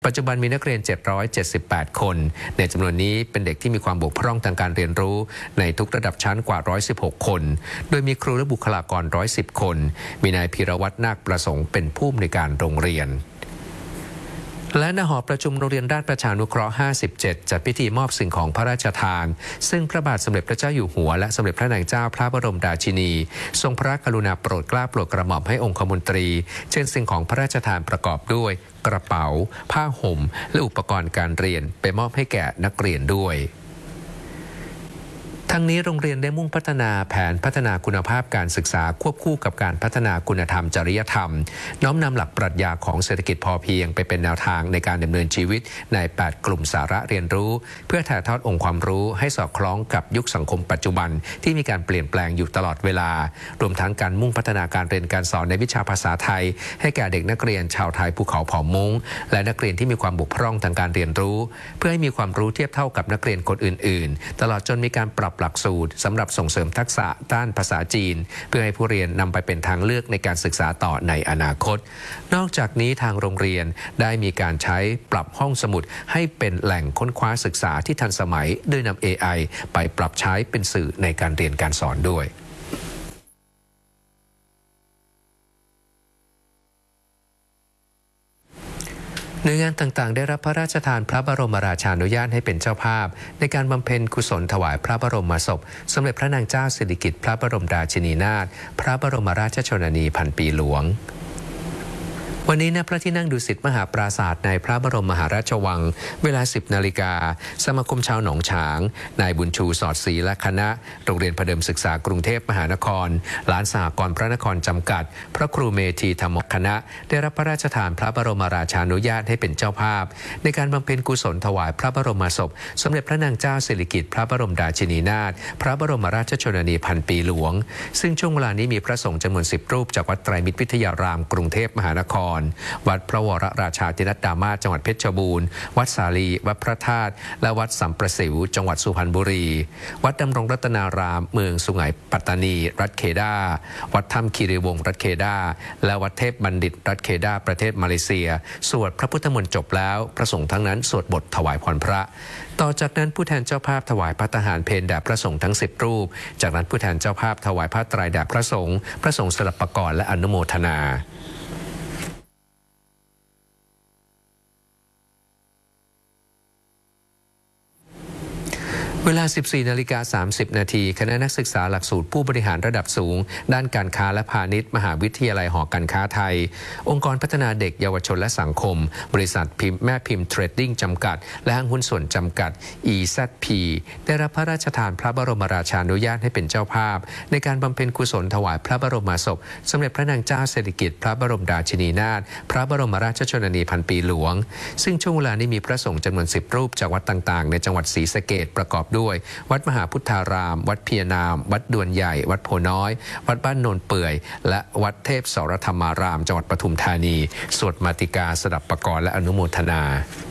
ปัจจุบันมีนักเรียน778คนในจำนวนนี้เป็นเด็กที่มีความบกพร่องทางการเรียนรู้ในทุกระดับชั้นกว่า116คนโดยมีครูและบุคลากร110คนมีนายพีรวัฒน์นาคประสงค์เป็นผู้อำนวยการโรงเรียนและณหอประชุมโรงเรียนราชประชานุเคราะห์57จัดพิธีมอบสิ่งของพระราชทานซึ่งพระบาทสมเด็จพระเจ้าอยู่หัวและสมเด็จพระนางเจ้าพระบรมราชินีทรงพระกรุณาโปรดเกล้าโปรดกระหม่อมให้องคมนตรีเช่นสิ่งของพระราชทานประกอบด้วยกระเป๋าผ้าห่มและอุปกรณ์การเรียนไปมอบให้แก่นักเรียนด้วยทั้งนี้โรงเรียนได้มุ่งพัฒนาแผนพัฒนาคุณภาพการศึกษาควบคู่กับการพัฒนาคุณธรรมจริยธรรมน้อมนำหลักปรัชญาของเศรษฐกิจพอเพียงไปเป็นแนวทางในการดำเนินชีวิตใน8กลุ่มสาระเรียนรู้เพื่อถ่ายทอดองค์ความรู้ให้สอดคล้องกับยุคสังคมปัจจุบันที่มีการเปลี่ยนแปลงอยู่ตลอดเวลารวมทั้งการมุ่งพัฒนาการเรียนการสอนในวิชาภาษาไทยให้แก่เด็กนักเรียนชาวไทยภูเขาเผ่ามงและนักเรียนที่มีความบกพร่องทางการเรียนรู้เพื่อให้มีความรู้เทียบเท่ากับนักเรียนคนอื่นๆตลอดจนมีการปรับหลักสูตรสำหรับส่งเสริมทักษะด้านภาษาจีนเพื่อให้ผู้เรียนนำไปเป็นทางเลือกในการศึกษาต่อในอนาคตนอกจากนี้ทางโรงเรียนได้มีการใช้ปรับห้องสมุดให้เป็นแหล่งค้นคว้าศึกษาที่ทันสมัยโดยนำ AI ไปปรับใช้เป็นสื่อในการเรียนการสอนด้วยหน่วยงานต่างๆได้รับพระราชทานพระบรมราชานุญาตให้เป็นเจ้าภาพในการบำเพ็ญกุศลถวายพระบรมศพสมเด็จพระนางเจ้าสิริกิติ์พระบรมราชินีนาถพระบรมราชชนนีพันปีหลวงวันนี้ณพระที่นั่งดุสิตมหาปราสาทในพระบรมมหาราชวังเวลา 10 นาฬิกาสมาคมชาวหนองฉางนายบุญชูสอดศรีและคณะโรงเรียนพเดิมศึกษากรุงเทพมหานครหลานสหกรณ์พระนครจำกัดพระครูเมธีธรรมคณะได้รับพระราชทานพระบรมราชานุญาตให้เป็นเจ้าภาพในการบำเพ็ญกุศลถวายพระบรมศพสมเด็จพระนางเจ้าสิริกิติ์พระบรมราชินีนาถพระบรมราชชนนีพันปีหลวงซึ่งช่วงเวลานี้มีพระสงฆ์จำนวน10 รูปจากวัดไตรมิตรวิทยารามกรุงเทพมหานครวัดพระวรราชาธินัดดามาศจังหวัดเพชรบูรณ์วัดสาลีวัดพระธาตุและวัดสัมประสิวจังหวัดสุพรรณบุรีวัดดำรงรัตนารามเมืองสุไหงปัตตานีรัฐเคดาวัดถ้ำคีรีวงศ์รัฐเคดาและวัดเทพบัณฑิตรัฐเคดาประเทศมาเลเซียสวดพระพุทธมนต์จบแล้วพระสงฆ์ทั้งนั้นสวดบทถวายพรพระต่อจากนั้นผู้แทนเจ้าภาพถวายภัตตาหารเพลแด่พระสงฆ์ทั้ง10 รูปจากนั้นผู้แทนเจ้าภาพถวายผ้าไตรแด่พระสงฆ์สดับปกรณ์และอนุโมทนาเวลา 14:30 นาทีคณะนักศึกษาหลักสูตรผู้บริหารระดับสูงด้านการค้าและพาณิชย์มหาวิทยาลัยหอการค้าไทยองค์กรพัฒนาเด็กเยาวชนและสังคมบริษัทแม่พิมพ์เทรดดิ้งจำกัดและห้างหุ้นส่วนจำกัด EZP ได้รับพระราชทานพระบรมราชานุญาตให้เป็นเจ้าภาพในการบำเพ็ญกุศลถวายพระบรมศพสมเด็จพระนางเจ้าสิริกิติ์พระบรมราชินีนาถพระบรมราชชนนีพันปีหลวงซึ่งช่วงเวลานี้มีพระสงฆ์จำนวน10 รูปจากวัดต่างๆในจังหวัดศรีสะเกษประกอบด้วยวัดมหาพุทธารามวัดเพียรนามวัดดวนใหญ่วัดโพน้อยวัดบ้านโนนเปื่อยและวัดเทพสรธรรมารามจังหวัดปทุมธานีสวดมาติกาสดับปกรณ์และอนุโมทนา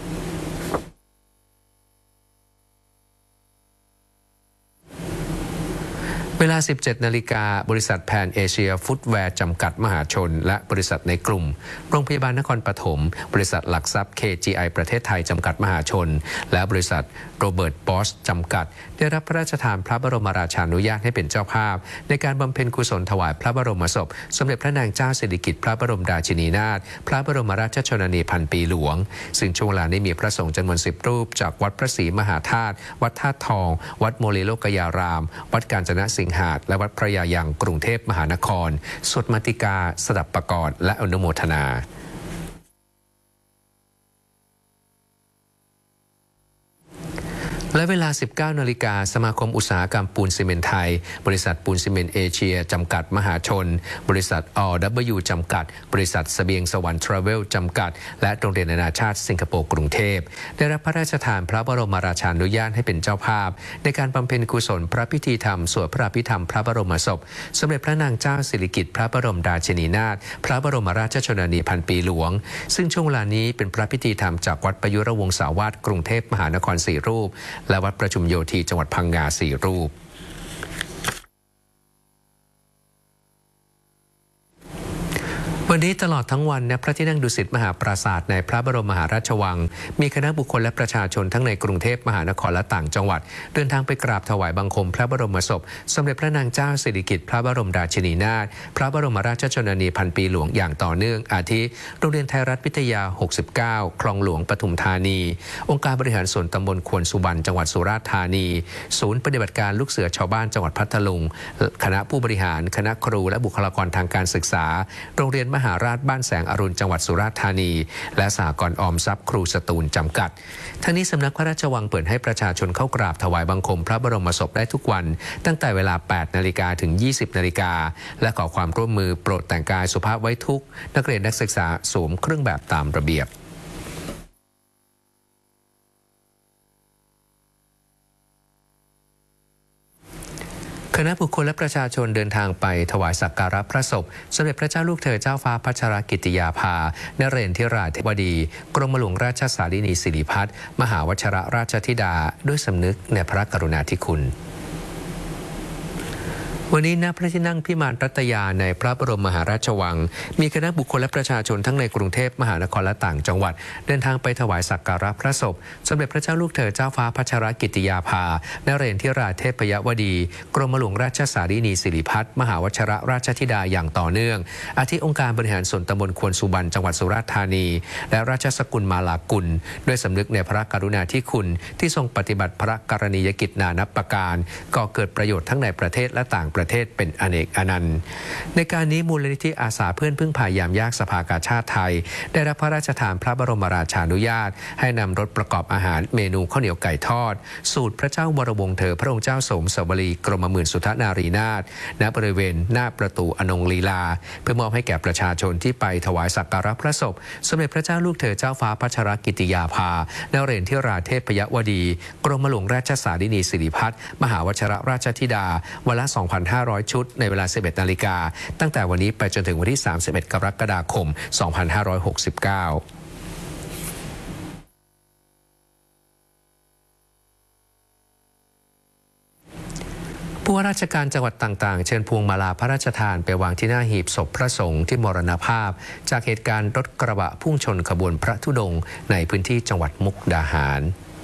เวลา 17 นาฬิกาบริษัทแพนเอเชียฟุตแวร์จำกัดมหาชนและบริษัทในกลุ่มโรงพยาบาลนครปฐมบริษัทหลักทรัพย์ KGI ประเทศไทยจำกัดมหาชนและบริษัทโรเบิร์ตบอสจำกัดได้รับพระราชทานพระบรมราชานุญาตให้เป็นเจ้าภาพในการบำเพ็ญกุศลถวายพระบรมศพสมเด็จพระนางเจ้าสิริกิติ์พระบรมราชินีนาถพระบรมราชชนนีพันปีหลวงซึ่งช่วงเวลานี้มีพระสงฆ์จำนวน10 รูปจากวัดพระศรีมหาธาตุวัดธาตุทองวัดโมลีโลกยารามวัดกาญจนสิงหาและวัดพระยายังกรุงเทพมหานครสวดมาติกาสดับปกรณ์และอนุโมทนาและเวลา 19 นาฬิกาสมาคมอุตสาหกรรมปูนซีเมนต์ไทยบริษัทปูนซีเมนต์เอเชียจำกัดมหาชนบริษัท RW จำกัดบริษัทเสบียงสวรรค์ทราเวลจำกัดและโรงเรียนนานาชาติสิงคโปร์กรุงเทพได้รับพระราชทานพระบรมราชานุญาตให้เป็นเจ้าภาพในการบำเพ็ญกุศลพระพิธีธรรมสวดพระอภิธรรมพระบรมศพสมเด็จพระนางเจ้าสิริกิติ์พระบรมราชินีนาถพระบรมราชชนนีพันปีหลวงซึ่งช่วงเวลานี้เป็นพระพิธีธรรมจากวัดประยุรวงศาวาสกรุงเทพมหานคร4 รูปและวัดประชุมโยธีจังหวัดพังงา4 รูป เวันนี้ตลอดทั้งวันณพระที่นั่งดุสิตมหาปราสาทในพระบรมมหาราชวังมีคณะบุคคลและประชาชนทั้งในกรุงเทพมหานครและต่างจังหวัดเดินทางไปกราบถวายบังคมพระบรมศพสมเด็จพระนางเจ้าสิริกิติ์พระบรมราชินีนาถพระบรมราชชนนีพันปีหลวงอย่างต่อเนื่องอาทิโรงเรียนไทยรัฐวิทยา 69 คลองหลวงปทุมธานีองค์การบริหารส่วนตำบลควนสุวรรณจังหวัดสุราษฎร์ธานีศูนย์ปฏิบัติการลูกเสือชาวบ้านจังหวัดพัทลุงคณะผู้บริหารคณะครูและบุคลากรทางการศึกษาโรงเรียนมหาราชบ้านแสงอรุณจังหวัดสุราษฎร์ธานีและสหกรณ์ออมทรัพย์ครูสตูลจำกัดทั้งนี้สำนักพระราชวังเปิดให้ประชาชนเข้ากราบถวายบังคมพระบรมศพได้ทุกวันตั้งแต่เวลา 8 นาฬิกาถึง 20 นาฬิกาและขอความร่วมมือโปรดแต่งกายสุภาพไว้ทุกนักเรียนนักศึกษาสวมเครื่องแบบตามระเบียบคณะบุคคลและประชาชนเดินทางไปถวายสักการะพระศพสมเด็จพระเจ้าลูกเธอเจ้าฟ้าพัชรกิติยาภานเรนทิราธิบดีกรมหลวงราชสารินีสิริพัฒน์มหาวชรราชธิดาด้วยสำนึกในพระกรุณาธิคุณวันนี้ณพระที่นั่งพิมานรัตยาในพระบรมมหาราชวังมีคณะบุคคลและประชาชนทั้งในกรุงเทพมหานครและต่างจังหวัดเดินทางไปถวายสักการะพระศพสมเด็จพระเจ้าลูกเธอเจ้าฟ้าพัชรกิติยาภานเรนทิราเทพยวดีกรมหลวงราชสารินีสิริพัฒน์มหาวชรราชธิดาอย่างต่อเนื่องอาทิองค์การบริหารส่วนตำบลควนสุวรรณจังหวัดสุราษฎร์ธานีและราชสกุลมาลากุลด้วยสำนึกในพระกรุณาธิคุณที่ทรงปฏิบัติพระกรณียกิจนานับประการก่อเกิดประโยชน์ทั้งในประเทศและต่างประเทศเป็นอเนกอนันต์ในการนี้มูลนิธิอาสาเพื่อนพึ่งพายามยากสภากาชาติไทยได้รับพระราชทานพระบรมราชานุญาตให้นำรถประกอบอาหารเมนูข้าวเหนียวไก่ทอดสูตรพระเจ้าวรวงศ์เธอพระองค์เจ้าสมสวรีกรมหมื่นสุทนารีนาถณบริเวณหน้าประตูอนงลีลาเพื่อมอบให้แก่ประชาชนที่ไปถวายสักการะพระศพสมเด็จพระเจ้าลูกเธอเจ้าฟ้าพัชรกิติยาภานเรนทิราเทพยวดีกรมหลวงราชสารินีสิริพัฒน์มหาวชรราชธิดาวันละ 2,500 ชุดในเวลา 11 นาฬิกาตั้งแต่วันนี้ไปจนถึงวันที่ 31 กรกฎาคม 2569ผู้ว่าราชการจังหวัดต่างๆเชิญพวงมาลาพระราชทานไปวางที่หน้าหีบศพพระสงฆ์ที่มรณภาพจากเหตุการณ์รถกระบะพุ่งชนขบวนพระธุดงค์ในพื้นที่จังหวัดมุกดาหาร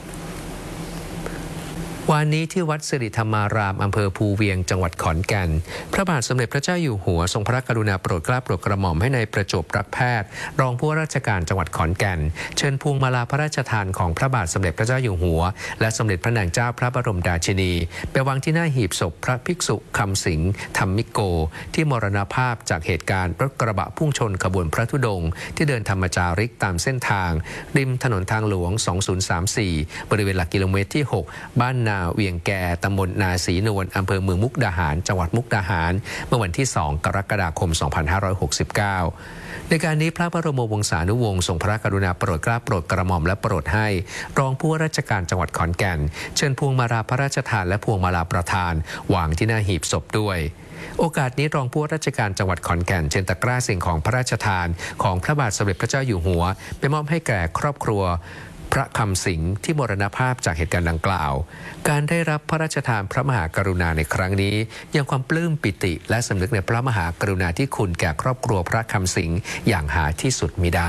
วันนี้ที่วัดสิริธรรมารามอำเภอภูเวียงจังหวัดขอนแก่นพระบาทสมเด็จพระเจ้าอยู่หัวทรงพระกรุณาโปรดเกล้าโปรดกระหม่อมให้ในายประจวบรักแพทย์รองผู้ว่าราชการจังหวัดขอนแก่นเชิญพวงมาลาพระราชทานของพระบาทสมเด็จพระเจ้าอยู่หัวและสมเด็จพระนางเจ้าพระบรมราชินีไปวางที่หน้าหีบศพพระภิกษุคำสิงห์ธรรมิโกที่มรณภาพจากเหตุการณ์รถกระบะพุ่งชนขบวนพระธุดงค์ที่เดินธรรมจาริกตามเส้นทางริมถนนทางหลวง 2034 บริเวณหลักกิโลเมตรที่ 6 บ้านนาเวียงแกตำบลนาศรีนวลอำเภอเมืองมุกดาหารจังหวัดมุกดาหารเมื่อวันที่ 2 กรกฎาคม 2569 ในการนี้พระบรมวงศานุวงศ์ทรงพระกรุณาโปรดเกล้าโปรดกระหม่อมและโปรดให้รองผู้ว่าราชการจังหวัดขอนแก่นเชิญพวงมาลาพระราชทานและพวงมาลาประทานวางที่หน้าหีบศพด้วยโอกาสนี้รองผู้ว่าราชการจังหวัดขอนแก่นเชิญตะกร้าสิ่งของพระราชทานของพระบาทสมเด็จพระเจ้าอยู่หัวไปมอบให้แก่ครอบครัวพระคำสิงห์ที่มรณภาพจากเหตุการณ์ดังกล่าวการได้รับพระราชทานพระมหากรุณาในครั้งนี้ยังความปลื้มปิติและสำนึกในพระมหากรุณาธิคุณแก่ครอบครัวพระคำสิงห์อย่างหาที่สุดมิได้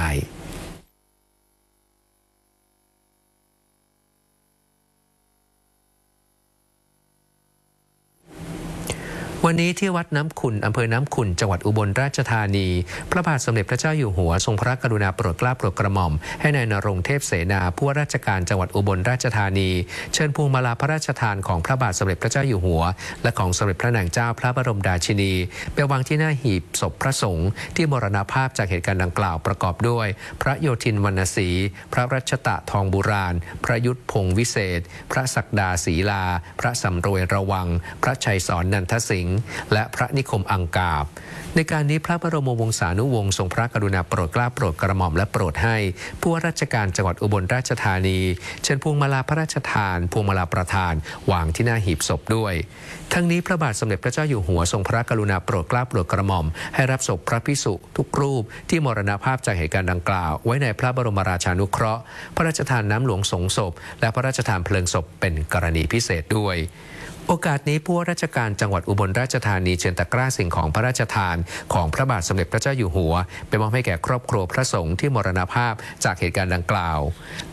วันนี้ที่วัดน้ำขุ่นอำเภอน้ำขุ่นจังหวัดอุบลราชธานีพระบาทสมเด็จพระเจ้าอยู่หัวทรงพระกรุณาโปรดเกล้าโปรดกระหม่อมให้นายณรงค์เทพเสนาผู้ว่าราชการจังหวัดอุบลราชธานีเชิญพวงมาลาพระราชทานของพระบาทสมเด็จพระเจ้าอยู่หัวและของสมเด็จพระนางเจ้าพระบรมราชินีไปวางที่หน้าหีบศพพระสงฆ์ที่มรณภาพจากเหตุการณ์ดังกล่าวประกอบด้วยพระโยธินวรรณศรีพระรัชตะทองบุราณพระยุทธพงศ์วิเศษพระศักดาศรีลาพระสำรวยระวังพระชัยสอนนันทสิงห์และพระนิคมอังกาบในการนี้พระบรมวงศานุวงศ์ทรงพระกรุณาโปรดเกล้าโปรดกระหม่อมและโปรดให้ผู้ว่าราชการจังหวัดอุบลราชธานีเชิญพวงมาลาพระราชทานพวงมาลาประทานวางที่หน้าหีบศพด้วยทั้งนี้พระบาทสมเด็จพระเจ้าอยู่หัวทรงพระกรุณาโปรดเกล้าโปรดกระหม่อมให้รับศพพระภิกษุทุกรูปที่มรณภาพจากเหตุการณ์ดังกล่าวไว้ในพระบรมราชานุเคราะห์พระราชทานน้ำหลวงสงศพและพระราชทานเพลิงศพเป็นกรณีพิเศษด้วยโอกาสนี้ผู้ว่าราชการจังหวัดอุบลราชธานีเชิญตะกร้าสิ่งของพระราชทานของพระบาทสมเด็จพระเจ้าอยู่หัวไปมอบให้แก่ครอบครัวพระสงฆ์ที่มรณภาพจากเหตุการณ์ดังกล่าว